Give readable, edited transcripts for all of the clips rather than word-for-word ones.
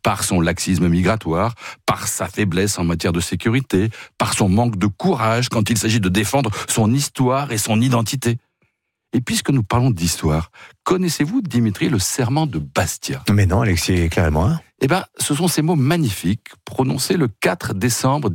par son laxisme migratoire, par sa faiblesse en matière de sécurité, par son manque de courage quand il s'agit de défendre son histoire et son identité. Et puisque nous parlons d'histoire, connaissez-vous, Dimitri, le serment de Bastia ? Mais non, Alexis, éclairez-moi. Ce sont ces mots magnifiques prononcés le 4 décembre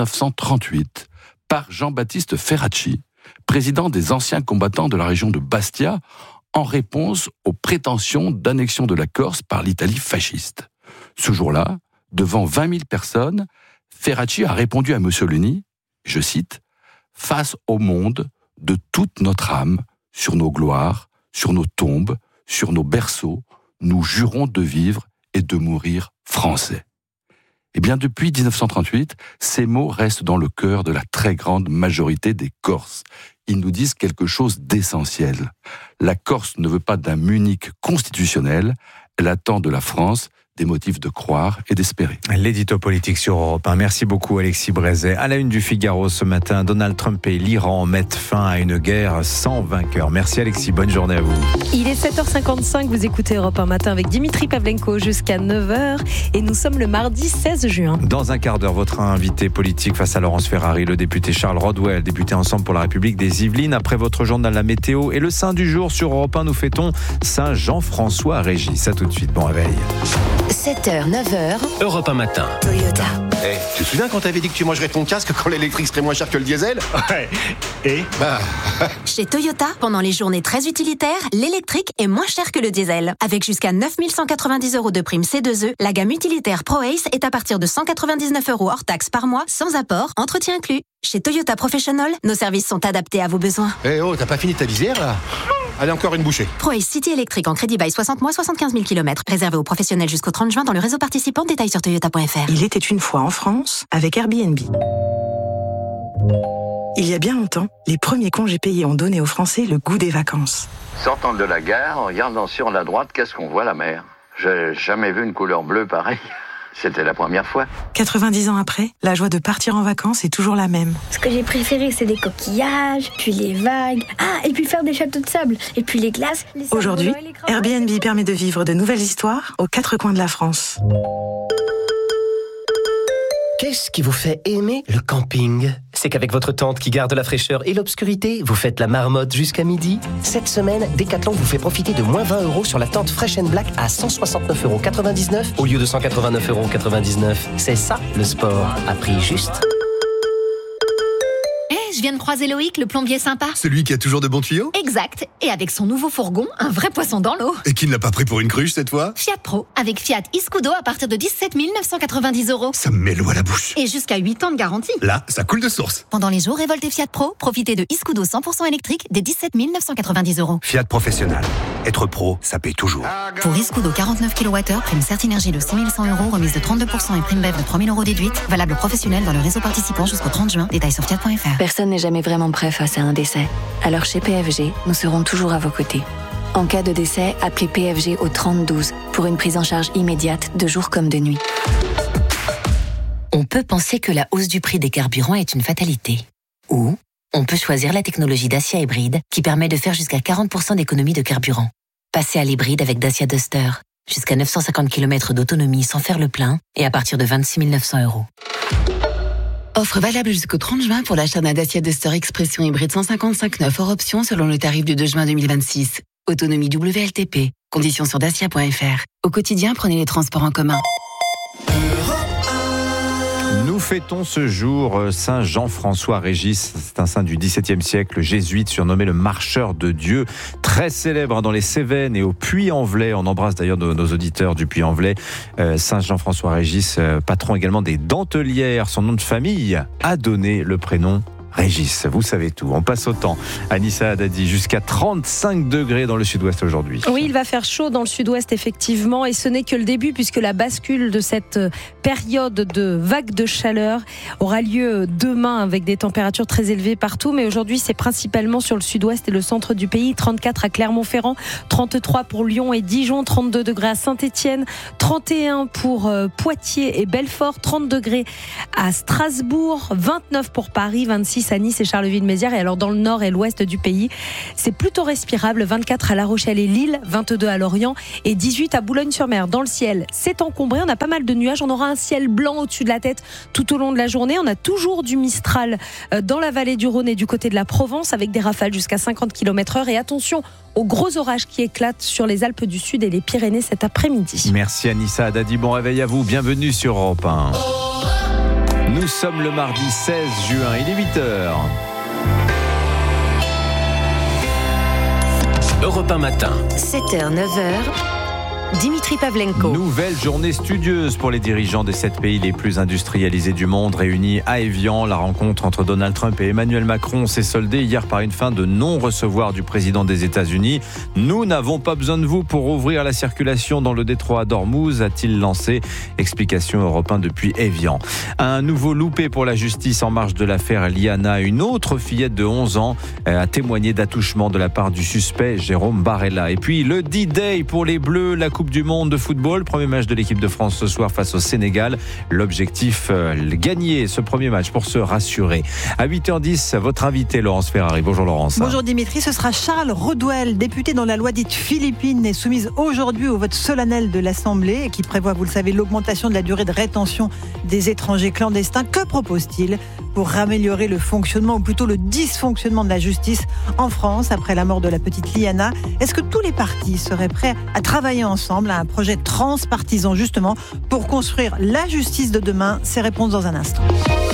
1938 par Jean-Baptiste Ferracci, président des anciens combattants de la région de Bastia, en réponse aux prétentions d'annexion de la Corse par l'Italie fasciste. Ce jour-là, devant 20 000 personnes, Ferracci a répondu à Mussolini, je cite, « Face au monde de toute notre âme, sur nos gloires, sur nos tombes, sur nos berceaux, nous jurons de vivre et de mourir français. » Eh bien, depuis 1938, ces mots restent dans le cœur de la très grande majorité des Corses. Ils nous disent quelque chose d'essentiel. La Corse ne veut pas d'un Munich constitutionnel, elle attend de la France des motifs de croire et d'espérer. L'édito politique sur Europe 1. Merci beaucoup Alexis Brézet. À la une du Figaro ce matin, Donald Trump et l'Iran mettent fin à une guerre sans vainqueur. Merci Alexis, bonne journée à vous. Il est 7h55, vous écoutez Europe 1 matin avec Dimitri Pavlenko jusqu'à 9h et nous sommes le mardi 16 juin. Dans un quart d'heure, votre invité politique face à Laurence Ferrari, le député Charles Rodwell, député Ensemble pour la République des Yvelines. Après votre journal La Météo et le Saint du jour sur Europe 1, nous fêtons Saint Jean-François Régis. À tout de suite, bon réveil. 7h, 9h, Europe 1 matin. Toyota. Hey, tu te souviens quand t'avais dit que tu mangerais ton casque quand l'électrique serait moins cher que le diesel ? Ouais. Et Chez Toyota, pendant les journées très utilitaires, l'électrique est moins cher que le diesel. Avec jusqu'à 9 190 € de prime C2E, la gamme utilitaire ProAce est à partir de 199 € hors taxe par mois, sans apport, entretien inclus. Chez Toyota Professional, nos services sont adaptés à vos besoins. Eh oh, t'as pas fini ta visière là ? Allez, encore une bouchée. ProAce City électrique en crédit bail 60 mois, 75 000 km. Réservé aux professionnels jusqu'au 30 juin dans le réseau participant. Détails sur toyota.fr. Il était une fois en France avec Airbnb. Il y a bien longtemps, les premiers congés payés ont donné aux Français le goût des vacances. Sortant de la gare, en regardant sur la droite, qu'est-ce qu'on voit, la mer ? J'ai jamais vu une couleur bleue pareille. C'était la première fois. 90 ans après, la joie de partir en vacances est toujours la même. Ce que j'ai préféré, c'est les coquillages, puis les vagues. Ah, et puis faire des châteaux de sable, et puis les glaces. Aujourd'hui, Airbnb permet de vivre de nouvelles histoires aux quatre coins de la France. Qu'est-ce qui vous fait aimer le camping ? C'est qu'avec votre tente qui garde la fraîcheur et l'obscurité, vous faites la marmotte jusqu'à midi. Cette semaine, Decathlon vous fait profiter de moins 20 € sur la tente Fresh & Black à 169,99 € au lieu de 189,99 €. C'est ça, le sport, à prix juste. Je viens de croiser Loïc, le plombier sympa. Celui qui a toujours de bons tuyaux ? Exact. Et avec son nouveau fourgon, un vrai poisson dans l'eau. Et qui ne l'a pas pris pour une cruche cette fois ? Fiat Pro, avec Fiat Iscudo à partir de 17 990 €. Ça me met l'eau à la bouche. Et jusqu'à 8 ans de garantie. Là, ça coule de source. Pendant les jours révoltés Fiat Pro, profitez de Iscudo 100% électrique dès 17 990 €. Fiat Professionnal. Être pro, ça paye toujours. Pour Iscudo 49 kWh, prime Certinergie de 6 100 €, remise de 32% et prime BEV de 3 000 € déduite. Valable professionnel dans le réseau participant jusqu'au 30 juin. Détails sur fiat.fr. Personne n'est jamais vraiment prêt face à un décès. Alors chez PFG, nous serons toujours à vos côtés. En cas de décès, appelez PFG au 30 12 pour une prise en charge immédiate de jour comme de nuit. On peut penser que la hausse du prix des carburants est une fatalité. Ou on peut choisir la technologie Dacia Hybride qui permet de faire jusqu'à 40% d'économie de carburant. Passez à l'hybride avec Dacia Duster. Jusqu'à 950 km d'autonomie sans faire le plein et à partir de 26 900 €. Offre valable jusqu'au 30 juin pour l'achat d'un Dacia Duster Expression hybride 155/9 hors option selon le tarif du 2 juin 2026. Autonomie WLTP. Conditions sur dacia.fr. Au quotidien, prenez les transports en commun. Nous fêtons ce jour Saint Jean-François Régis. C'est un saint du XVIIe siècle, jésuite, surnommé le marcheur de Dieu, très célèbre dans les Cévennes et au Puy-en-Velay. On embrasse d'ailleurs nos auditeurs du Puy-en-Velay. Saint Jean-François Régis, patron également des Dentelières. Son nom de famille a donné le prénom Régis. Vous savez tout. On passe au temps. Anissa Haddadi, jusqu'à 35 degrés dans le sud-ouest aujourd'hui. Oui, il va faire chaud dans le sud-ouest, effectivement, et ce n'est que le début, puisque la bascule de cette période de vague de chaleur aura lieu demain avec des températures très élevées partout, mais aujourd'hui, c'est principalement sur le sud-ouest et le centre du pays. 34 à Clermont-Ferrand, 33 pour Lyon et Dijon, 32 degrés à Saint-Étienne, 31 pour Poitiers et Belfort, 30 degrés à Strasbourg, 29 pour Paris, 26 26 à Nice et Charleville-Mézières. Et alors dans le nord et l'ouest du pays, c'est plutôt respirable. 24 à La Rochelle et Lille, 22 à Lorient et 18 à Boulogne-sur-Mer. Dans le ciel, c'est encombré. On a pas mal de nuages. On aura un ciel blanc au-dessus de la tête tout au long de la journée. On a toujours du Mistral dans la vallée du Rhône et du côté de la Provence avec des rafales jusqu'à 50 km/h. Et attention aux gros orages qui éclatent sur les Alpes du Sud et les Pyrénées cet après-midi. Merci Anissa Haddadi, bon réveil à vous, bienvenue sur Europe 1. Nous sommes le mardi 16 juin, il est 8h. Europe 1 matin. 7h, 9h. Dimitri Pavlenko. Nouvelle journée studieuse pour les dirigeants des 7 pays les plus industrialisés du monde réunis à Évian. La rencontre entre Donald Trump et Emmanuel Macron s'est soldée hier par une fin de non-recevoir du président des États-Unis. Nous n'avons pas besoin de vous pour ouvrir la circulation dans le détroit d'Ormuz, a-t-il lancé. Explication Europe 1 depuis Évian. Un nouveau loupé pour la justice en marge de l'affaire Liana. Une autre fillette de 11 ans a témoigné d'attouchement de la part du suspect Jérôme Barella. Et puis le D-Day pour les Bleus, la Coupe du Monde de football, premier match de l'équipe de France ce soir face au Sénégal. L'objectif, gagner ce premier match pour se rassurer. À 8h10, votre invité Laurence Ferrari. Bonjour Laurence. Bonjour Dimitri, ce sera Charles Rodwell, député dont la loi dite philippine est soumise aujourd'hui au vote solennel de l'Assemblée et qui prévoit, vous le savez, l'augmentation de la durée de rétention des étrangers clandestins. Que propose-t-il pour améliorer le fonctionnement ou plutôt le dysfonctionnement de la justice en France après la mort de la petite Liana? Est-ce que tous les partis seraient prêts à travailler ensemble à un projet transpartisan justement pour construire la justice de demain? Ces réponses dans un instant.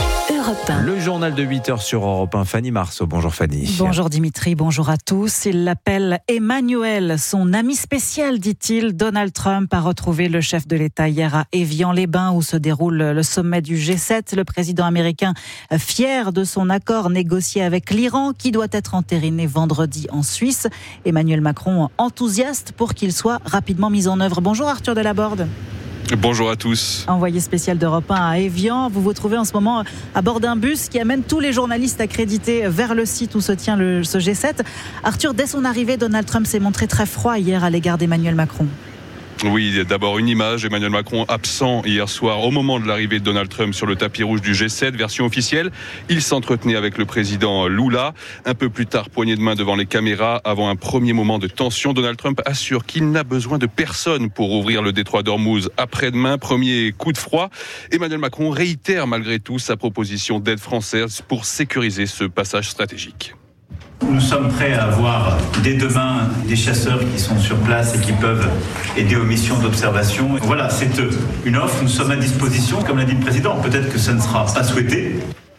Le journal de 8h sur Europe 1, Fanny Marceau. Bonjour Fanny. Bonjour Dimitri, bonjour à tous. Il l'appelle Emmanuel, son ami spécial, dit-il. Donald Trump a retrouvé le chef de l'État hier à Évian-les-Bains où se déroule le sommet du G7. Le président américain fier de son accord négocié avec l'Iran qui doit être entériné vendredi en Suisse. Emmanuel Macron enthousiaste pour qu'il soit rapidement mis en œuvre. Bonjour Arthur Delaborde. Bonjour à tous. Envoyé spécial d'Europe 1 à Évian, vous vous trouvez en ce moment à bord d'un bus qui amène tous les journalistes accrédités vers le site où se tient ce G7. Arthur, dès son arrivée, Donald Trump s'est montré très froid hier à l'égard d'Emmanuel Macron. Oui, d'abord une image, Emmanuel Macron absent hier soir au moment de l'arrivée de Donald Trump sur le tapis rouge du G7, version officielle. Il s'entretenait avec le président Lula. Un peu plus tard, poignée de main devant les caméras, avant un premier moment de tension. Donald Trump assure qu'il n'a besoin de personne pour ouvrir le détroit d'Ormuz après-demain. Premier coup de froid. Emmanuel Macron réitère malgré tout sa proposition d'aide française pour sécuriser ce passage stratégique. Nous sommes prêts à avoir dès demain des chasseurs qui sont sur place et qui peuvent aider aux missions d'observation. Voilà, c'est une offre, nous sommes à disposition. Comme l'a dit le président, peut-être que ça ne sera pas souhaité.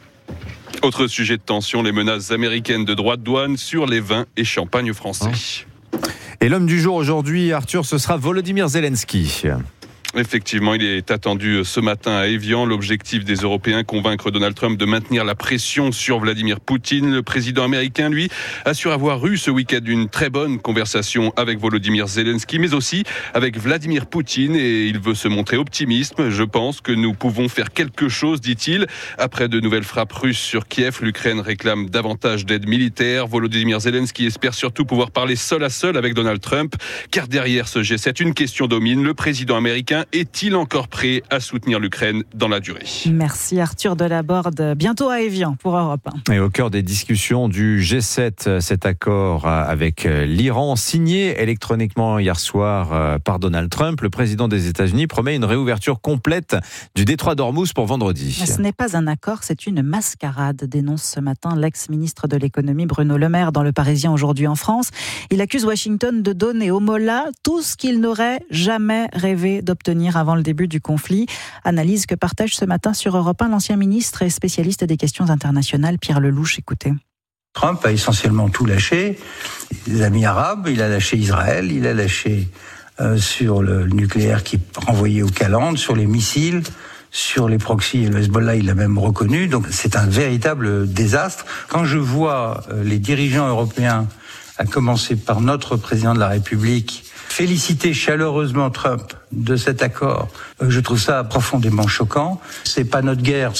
Autre sujet de tension, les menaces américaines de droits de douane sur les vins et champagnes français. Et l'homme du jour aujourd'hui, Arthur, ce sera Volodymyr Zelensky. Effectivement, il est attendu ce matin à Évian. L'objectif des Européens, convaincre Donald Trump de maintenir la pression sur Vladimir Poutine. Le président américain, lui, assure avoir eu ce week-end une très bonne conversation avec Volodymyr Zelensky, mais aussi avec Vladimir Poutine. Et il veut se montrer optimiste. Je pense que nous pouvons faire quelque chose, dit-il. Après de nouvelles frappes russes sur Kiev, l'Ukraine réclame davantage d'aide militaire. Volodymyr Zelensky espère surtout pouvoir parler seul à seul avec Donald Trump. Car derrière ce G7, une question domine. Le président américain est-il encore prêt à soutenir l'Ukraine dans la durée? Merci Arthur Delaborde. Bientôt à Évian pour Europe 1. Et au cœur des discussions du G7, cet accord avec l'Iran, signé électroniquement hier soir par Donald Trump, le président des États-Unis promet une réouverture complète du détroit d'Ormuz pour vendredi. Ce n'est pas un accord, c'est une mascarade, dénonce ce matin l'ex-ministre de l'économie Bruno Le Maire dans Le Parisien aujourd'hui en France. Il accuse Washington de donner aux mollahs tout ce qu'il n'aurait jamais rêvé d'obtenir avant le début du conflit. Analyse que partage ce matin sur Europe 1 l'ancien ministre et spécialiste des questions internationales Pierre Lelouch. Écoutez. Trump a essentiellement tout lâché. Les amis arabes, il a lâché Israël, il a lâché sur le nucléaire qui est renvoyé au Calandre, sur les missiles, sur les proxys et le Hezbollah, il l'a même reconnu. Donc c'est un véritable désastre. Quand je vois les dirigeants européens, à commencer par notre président de la République, féliciter chaleureusement Trump de cet accord. Je trouve ça profondément choquant. C'est pas notre guerre.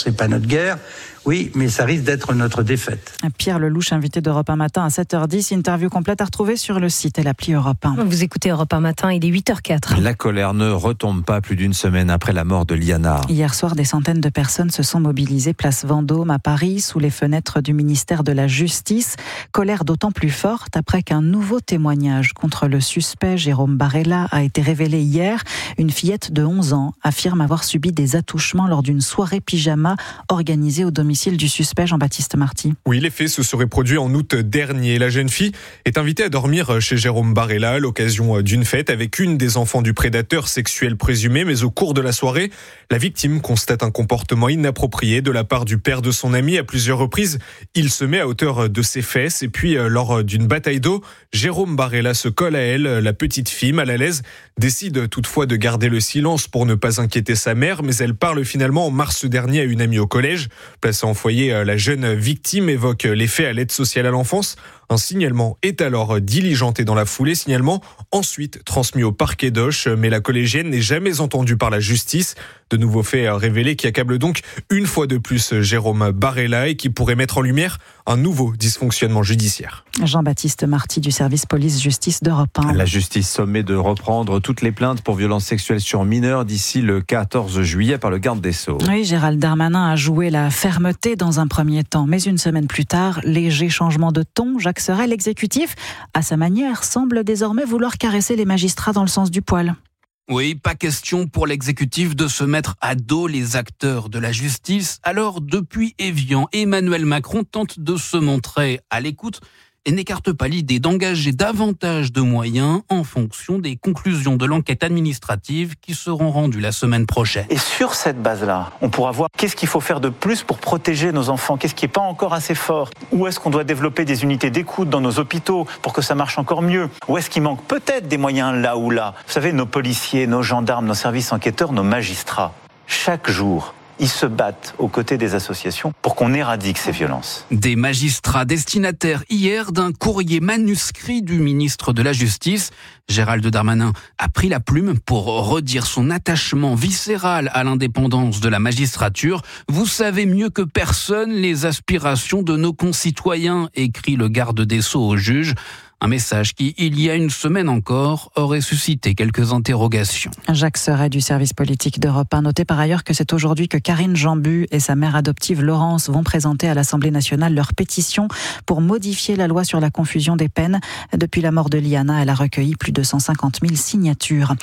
Oui, mais ça risque d'être notre défaite. Pierre Lelouch, invité d'Europe 1 Matin à 7h10. Interview complète à retrouver sur le site et l'appli Europe 1. Vous écoutez Europe 1 Matin, il est 8h04. La colère ne retombe pas plus d'une semaine après la mort de Liana. Hier soir, des centaines de personnes se sont mobilisées place Vendôme à Paris, sous les fenêtres du ministère de la Justice. Colère d'autant plus forte après qu'un nouveau témoignage contre le suspect Jérôme Barella a été révélé hier. Une fillette de 11 ans affirme avoir subi des attouchements lors d'une soirée pyjama organisée au domicile du suspect Jean-Baptiste Marty. Oui, les faits se seraient produits en août dernier. La jeune fille est invitée à dormir chez Jérôme Barella à l'occasion d'une fête avec une des enfants du prédateur sexuel présumé. Mais au cours de la soirée, la victime constate un comportement inapproprié de la part du père de son ami. À plusieurs reprises, il se met à hauteur de ses fesses et puis lors d'une bataille d'eau, Jérôme Barella se colle à elle. La petite fille, mal à l'aise, décide toutefois de garder le silence pour ne pas inquiéter sa mère, mais elle parle finalement en mars dernier à une amie au collège. Placée en foyer, la jeune victime évoque les faits à l'aide sociale à l'enfance. Un signalement est alors diligenté dans la foulée, signalement ensuite transmis au parquet d'Auch, mais la collégienne n'est jamais entendue par la justice. De nouveaux faits révélés qui accablent donc une fois de plus Jérôme Barella et qui pourraient mettre en lumière un nouveau dysfonctionnement judiciaire. Jean-Baptiste Marty du service police-justice d'Europe 1. La justice sommet de reprendre toutes les plaintes pour violences sexuelles sur mineurs d'ici le 14 juillet par le garde des Sceaux. Oui, Gérald Darmanin a joué la fermeté dans un premier temps, mais une semaine plus tard, léger changement de ton. Jacques Serret, l'exécutif, à sa manière, semble désormais vouloir caresser les magistrats dans le sens du poil. Oui, pas question pour l'exécutif de se mettre à dos les acteurs de la justice. Alors, depuis Évian, Emmanuel Macron tente de se montrer à l'écoute et n'écarte pas l'idée d'engager davantage de moyens en fonction des conclusions de l'enquête administrative qui seront rendues la semaine prochaine. Et sur cette base-là, on pourra voir qu'est-ce qu'il faut faire de plus pour protéger nos enfants, qu'est-ce qui n'est pas encore assez fort, où est-ce qu'on doit développer des unités d'écoute dans nos hôpitaux pour que ça marche encore mieux, où est-ce qu'il manque peut-être des moyens là ou là. Vous savez, nos policiers, nos gendarmes, nos services enquêteurs, nos magistrats, chaque jour, ils se battent aux côtés des associations pour qu'on éradique ces violences. Des magistrats destinataires hier d'un courrier manuscrit du ministre de la Justice. Gérald Darmanin a pris la plume pour redire son attachement viscéral à l'indépendance de la magistrature. Vous savez mieux que personne les aspirations de nos concitoyens, écrit le garde des Sceaux au juge. Un message qui, il y a une semaine encore, aurait suscité quelques interrogations. Jacques Serret du service politique d'Europe 1. Notez par ailleurs que c'est aujourd'hui que Karine Jean-Bu et sa mère adoptive Laurence vont présenter à l'Assemblée nationale leur pétition pour modifier la loi sur la confusion des peines. Depuis la mort de Liana, elle a recueilli plus de 150 000 signatures.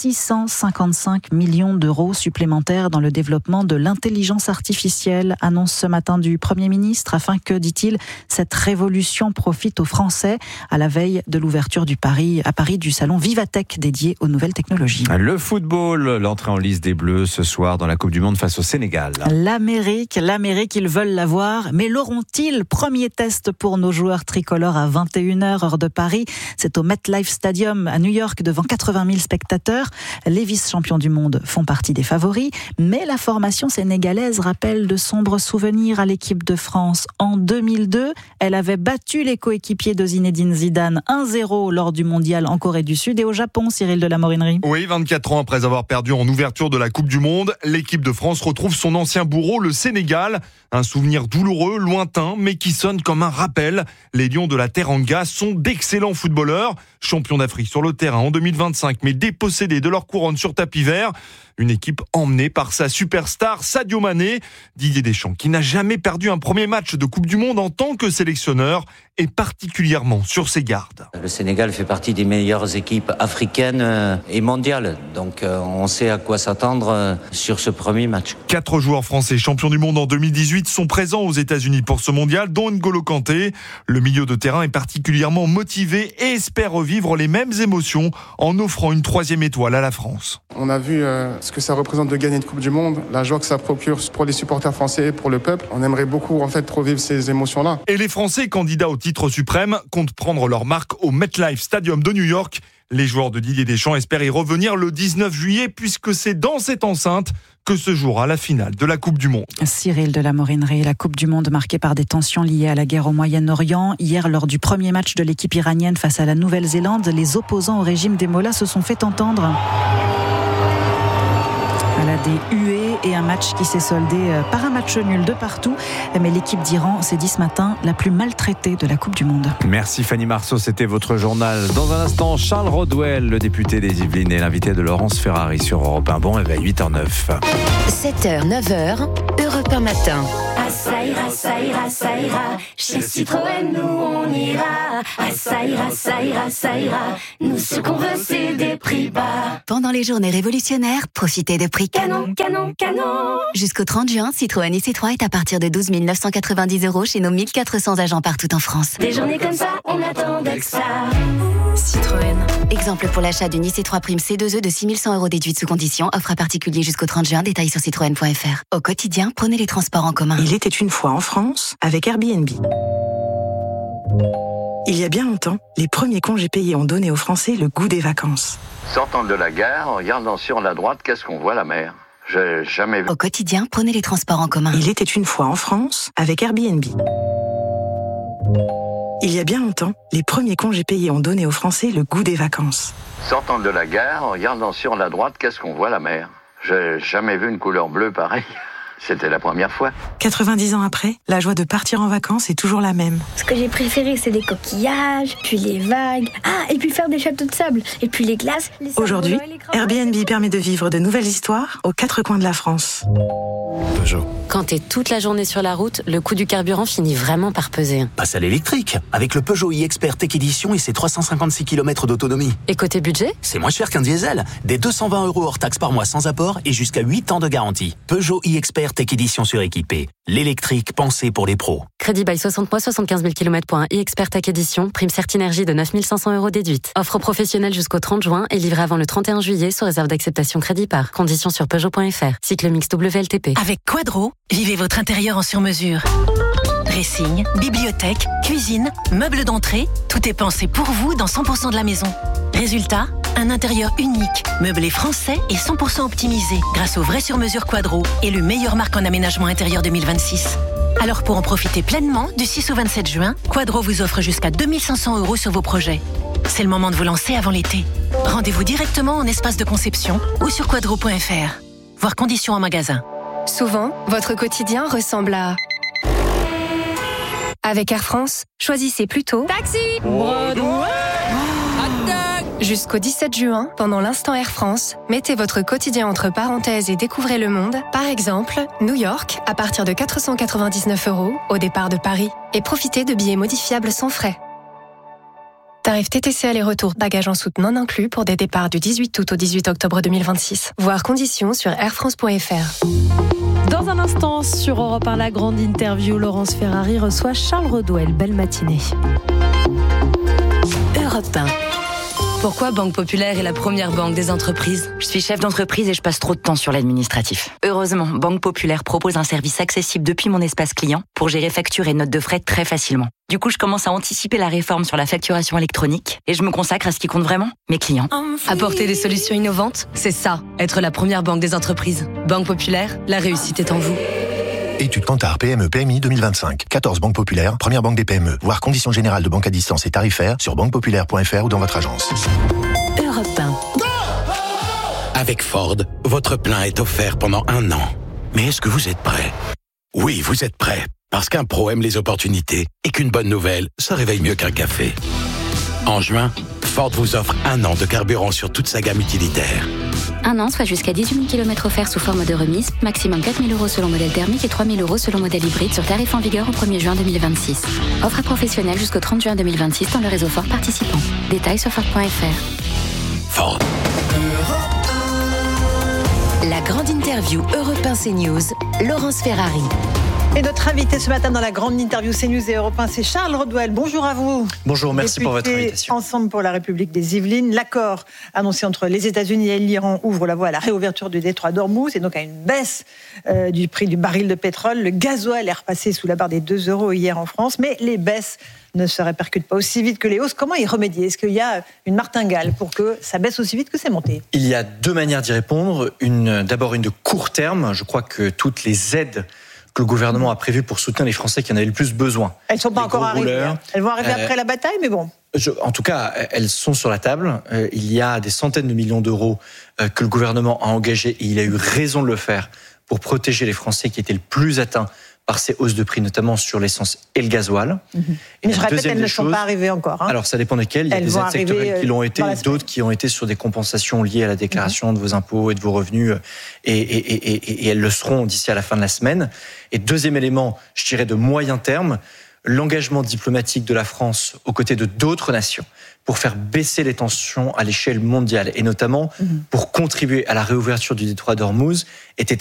655 millions d'euros supplémentaires dans le développement de l'intelligence artificielle, annonce ce matin du Premier ministre, afin que, dit-il, cette révolution profite aux Français. À la veille de l'ouverture à Paris du salon Vivatech dédié aux nouvelles technologies. Le football, l'entrée en lice des Bleus ce soir dans la Coupe du Monde face au Sénégal. L'Amérique, ils veulent l'avoir, mais l'auront-ils? Premier test pour nos joueurs tricolores à 21h, heure de Paris. C'est au MetLife Stadium à New York devant 80 000 spectateurs. Les vice-champions du monde font partie des favoris, mais la formation sénégalaise rappelle de sombres souvenirs à l'équipe de France. En 2002, elle avait battu les coéquipiers de Zinedine Zidane 1-0 lors du mondial en Corée du Sud et au Japon, Cyril de la Morinerie. Oui, 24 ans après avoir perdu en ouverture de la Coupe du Monde, l'équipe de France retrouve son ancien bourreau, le Sénégal. Un souvenir douloureux, lointain, mais qui sonne comme un rappel. Les Lions de la Teranga sont d'excellents footballeurs, champions d'Afrique sur le terrain en 2025, mais dépossédés de leur couronne sur tapis vert. Une équipe emmenée par sa superstar Sadio Mané. Didier Deschamps, qui n'a jamais perdu un premier match de Coupe du Monde en tant que sélectionneur, est particulièrement sur ses gardes. Le Sénégal fait partie des meilleures équipes africaines et mondiales. Donc on sait à quoi s'attendre sur ce premier match. 4 joueurs français champions du monde en 2018 sont présents aux États-Unis pour ce mondial, dont N'Golo Kanté. Le milieu de terrain est particulièrement motivé et espère revivre les mêmes émotions en offrant une 3e étoile à la France. On a vu ce que ça représente de gagner une Coupe du Monde, la joie que ça procure pour les supporters français et pour le peuple. On aimerait beaucoup revivre ces émotions-là. Et les Français candidats au titre suprême comptent prendre leur marque au MetLife Stadium de New York. Les joueurs de Didier Deschamps espèrent y revenir le 19 juillet puisque c'est dans cette enceinte que ce jour à la finale de la Coupe du Monde. Cyril de la Morinerie, la Coupe du Monde marquée par des tensions liées à la guerre au Moyen-Orient. Hier, lors du premier match de l'équipe iranienne face à la Nouvelle-Zélande, les opposants au régime des Mollahs se sont fait entendre. Elle a des huées et un match qui s'est soldé par un match nul de partout. Mais l'équipe d'Iran s'est dit ce matin la plus maltraitée de la Coupe du Monde. Merci Fanny Marceau, c'était votre journal. Dans un instant, Charles Rodwell, le député des Yvelines et l'invité de Laurence Ferrari sur Europe 1. Bon réveil, 8h09. 7h, 9h, Europe 1 matin. Ah ça ira, ça ira, ça ira. Chez Citroën, nous on ira. Ah ça ira, ça ira, ça ira. Nous ce qu'on veut c'est des prix bas. Pendant les journées révolutionnaires, profitez de prix canon, canon, canon. Jusqu'au 30 juin, Citroën IC3 est à partir de 12 990 € chez nos 1400 agents partout en France. Des journées comme ça, on attendait que ça. Citroën. Exemple pour l'achat d'une IC3 Prime C2E de 6 100 € déduite sous condition. Offre à particulier jusqu'au 30 juin. Détails sur citroën.fr. Au quotidien, prenez les transports en commun. Il était une fois en France avec Airbnb. Il y a bien longtemps, les premiers congés payés ont donné aux Français le goût des vacances. Sortant de la gare, en regardant sur la droite, qu'est-ce qu'on voit, la mer? J'ai jamais vu. Au quotidien, prenez les transports en commun. Il était une fois en France avec Airbnb. Il y a bien longtemps, les premiers congés payés ont donné aux Français le goût des vacances. Sortant de la gare, en regardant sur la droite, qu'est-ce qu'on voit, la mer? J'ai jamais vu une couleur bleue pareille. C'était la première fois. 90 ans après, la joie de partir en vacances est toujours la même. Ce que j'ai préféré, c'est les coquillages, puis les vagues. Ah, et puis faire des châteaux de sable, et puis les glaces. Aujourd'hui, Airbnb permet de vivre de nouvelles histoires aux quatre coins de la France. Peugeot. Quand t'es toute la journée sur la route, le coût du carburant finit vraiment par peser. Passe à l'électrique, avec le Peugeot e-Expert Tech Edition et ses 356 km d'autonomie. Et côté budget ? C'est moins cher qu'un diesel. Des 220 € hors taxe par mois sans apport et jusqu'à 8 ans de garantie. Peugeot e-Expert Tech Edition suréquipé. L'électrique pensé pour les pros. Crédit by 60 mois, 75 000 km pour un e-Expert Tech Edition. Prime Certinergie de 9 500 € déduite. Offre professionnelle jusqu'au 30 juin et livrée avant le 31 juillet sous réserve d'acceptation crédit par. Conditions sur Peugeot.fr. Cycle mix WLTP. Avec Quadro, vivez votre intérieur en sur-mesure. Dressing, bibliothèque, cuisine, meubles d'entrée, tout est pensé pour vous dans 100% de la maison. Résultat, un intérieur unique, meublé français et 100% optimisé grâce au vrai sur-mesure Quadro, élu meilleure marque en aménagement intérieur 2026. Alors pour en profiter pleinement, du 6 au 27 juin, Quadro vous offre jusqu'à 2 500 € sur vos projets. C'est le moment de vous lancer avant l'été. Rendez-vous directement en espace de conception ou sur quadro.fr. Voir conditions en magasin. Souvent, votre quotidien ressemble à... Avec Air France, choisissez plutôt Taxi, Broadway, Jusqu'au 17 juin, pendant l'instant Air France, mettez votre quotidien entre parenthèses et découvrez le monde. Par exemple, New York, à partir de 499 € au départ de Paris. Et profitez de billets modifiables sans frais. Tarif TTC aller-retour, bagages en soute non inclus pour des départs du 18 août au 18 octobre 2026. Voir conditions sur airfrance.fr. Dans un instant, sur Europe 1, la grande interview, Laurence Ferrari reçoit Charles Rodwell. Belle matinée. Europe 1. Pourquoi Banque Populaire est la première banque des entreprises ? Je suis chef d'entreprise et je passe trop de temps sur l'administratif. Heureusement, Banque Populaire propose un service accessible depuis mon espace client pour gérer factures et notes de frais très facilement. Du coup, je commence à anticiper la réforme sur la facturation électronique et je me consacre à ce qui compte vraiment, mes clients. Apporter des solutions innovantes, c'est ça, être la première banque des entreprises. Banque Populaire, la réussite est en vous. Étude Kantar PME PMI 2025. 14 banques populaires, première banque des PME. Voir conditions générales de banque à distance et tarifaires sur banquepopulaire.fr ou dans votre agence. Europe 1. Avec Ford, votre plein est offert pendant 1 an. Mais est-ce que vous êtes prêt ? Oui, vous êtes prêt. Parce qu'un pro aime les opportunités et qu'une bonne nouvelle, ça réveille mieux qu'un café. En juin, Ford vous offre 1 an de carburant sur toute sa gamme utilitaire. 1 an, soit jusqu'à 18 000 km offerts sous forme de remise, maximum 4 000 € selon modèle thermique et 3 000 € selon modèle hybride sur tarif en vigueur au 1er juin 2026. Offre professionnelle jusqu'au 30 juin 2026 dans le réseau Ford participant. Détails sur Ford.fr. Ford. La grande interview Europe 1 CNews, Laurence Ferrari. Et notre invité ce matin dans la grande interview CNews et Europe 1, c'est Charles Rodwell. Bonjour à vous. Bonjour, merci pour votre invitation. Ensemble pour la République des Yvelines, l'accord annoncé entre les États-Unis et l'Iran ouvre la voie à la réouverture du détroit d'Ormuz et donc à une baisse du prix du baril de pétrole. Le gasoil est repassé sous la barre des 2 € hier en France, mais les baisses ne se répercutent pas aussi vite que les hausses. Comment y remédier ? Est-ce qu'il y a une martingale pour que ça baisse aussi vite que c'est monté ? Il y a deux manières d'y répondre. D'abord une de court terme. Je crois que toutes les aides que le gouvernement a prévues pour soutenir les Français qui en avaient le plus besoin. Elles ne sont pas encore arrivées. Elles vont arriver après la bataille, mais bon. En tout cas, elles sont sur la table. Il y a des centaines de millions d'euros que le gouvernement a engagés et il a eu raison de le faire pour protéger les Français qui étaient le plus atteints par ces hausses de prix, notamment sur l'essence et le gasoil. Mais je répète, elles ne sont pas arrivées encore. Alors, ça dépend desquelles. Il y a des aides sectorielles qui l'ont été, d'autres qui ont été sur des compensations liées à la déclaration de vos impôts et de vos revenus, et elles le seront d'ici à la fin de la semaine. Et deuxième élément, je dirais de moyen terme, l'engagement diplomatique de la France aux côtés de d'autres nations pour faire baisser les tensions à l'échelle mondiale, et notamment pour contribuer à la réouverture du détroit d'Ormuz, était